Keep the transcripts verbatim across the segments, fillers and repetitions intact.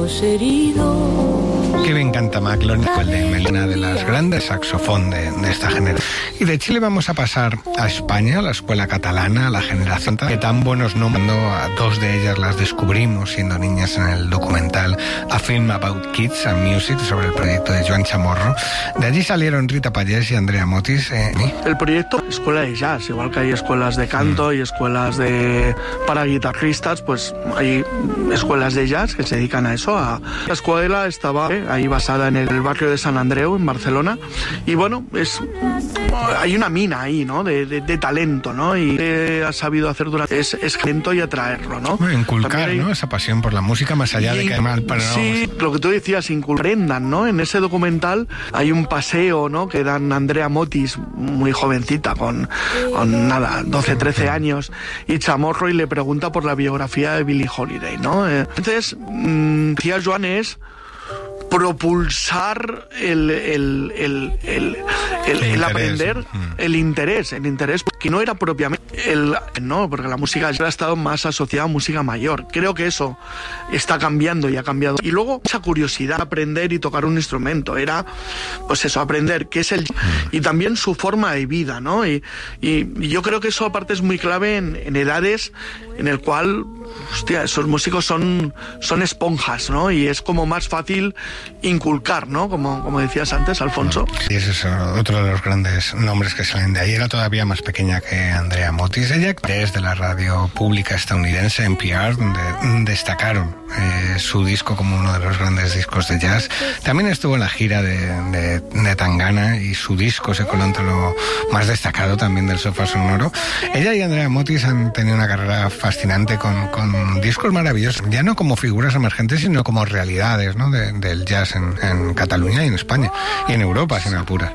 ojos heridos. Que me encanta McLaughlin, el de Melina, de las grandes saxofón de, de esta generación. Y de Chile vamos a pasar a España, a la escuela catalana, a la generación que tan buenos nombres, a dos de ellas las descubrimos siendo niñas en el documental A Film About Kids and Music sobre el proyecto de Joan Chamorro. De allí salieron Rita Pallés y Andrea Motis. Eh, el proyecto escuela de jazz, igual que hay escuelas de canto mm. y escuelas de para guitarristas, pues hay escuelas de jazz que se dedican a eso. A... La escuela estaba eh, ahí basada en el barrio de San Andreu, en Barcelona, y bueno, es hay una mina ahí, ¿no? De, de, de talento, ¿no? Y que ha sabido hacer durante es, es talento y atraerlo, ¿no? Bueno, inculcar, hay... ¿no? Esa pasión por la música más allá y, de que mal para sí, no... lo que tú decías, inculprendan, ¿no? En ese documental hay un paseo, ¿no? Que dan Andrea Motis, muy jovencita, con, con nada, doce, trece años, y Chamorro, y le pregunta por la biografía de Billie Holiday, ¿no? Entonces, mmm, decía Joan es propulsar el, el, el, el, el, el aprender, el interés, el interés, que no era propiamente el, no, porque la música ya ha estado más asociada a música mayor. Creo que eso está cambiando y ha cambiado. Y luego esa curiosidad de aprender y tocar un instrumento, era pues eso, aprender qué es el y también su forma de vida, ¿no? Y, y, y yo creo que eso aparte es muy clave en, en edades en el cual, hostia, esos músicos son, son esponjas, ¿no? Y es como más fácil inculcar, ¿no? Como, como decías antes, Alfonso. Y ese es otro de los grandes nombres que salen de ahí. Era todavía más pequeña que Andrea Motis. Ella es de la radio pública estadounidense N P R, donde destacaron eh, su disco como uno de los grandes discos de jazz. También estuvo en la gira de, de, de Tangana, y su disco se coló entre lo más destacado también del sofá sonoro. Ella y Andrea Motis han tenido una carrera fascinante con, con discos maravillosos, ya no como figuras emergentes, sino como realidades, ¿no? de, del jazz en, en Cataluña y en España, y en Europa, sin apurar.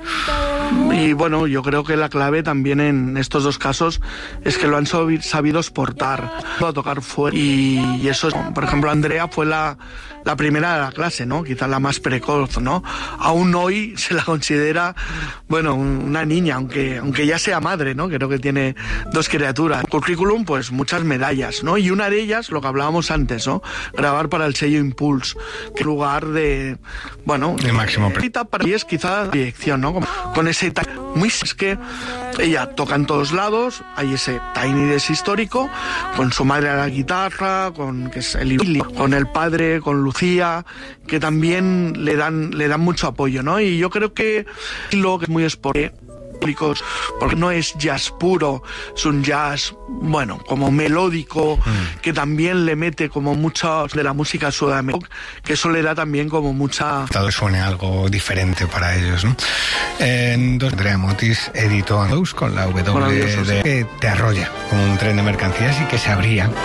Y bueno, yo creo que la clave también en estos dos casos es que lo han sabido exportar, a tocar fuera. Y, y eso, por ejemplo, Andrea fue la, la primera de la clase, ¿no? Quizá la más precoz, ¿no? Aún hoy se la considera, bueno, una niña, aunque, aunque ya sea madre, ¿no? Creo que tiene dos criaturas. Currículum, pues muchas medallas, ¿no? Y una de ellas, lo que hablábamos antes, ¿no? Grabar para el sello Impulse, que es lugar de, bueno, de máximo. Para y es quizá la dirección, ¿no? Con, con ese muy es que ella toca en todos lados, hay ese Tiny Desk histórico, con su madre a la guitarra, con que es el con el padre, con Lucía, que también le dan le dan mucho apoyo, ¿no? Y yo creo que lo que es muy esporte, porque no es jazz puro, es un jazz, bueno, como melódico, mm. que también le mete como mucha de la música sudamericana, que eso le da también como mucha... Todo suene algo diferente para ellos, ¿no? En dos, Andrea Motis editó Andous con la W D, que te arrolla como un tren de mercancías y que se abría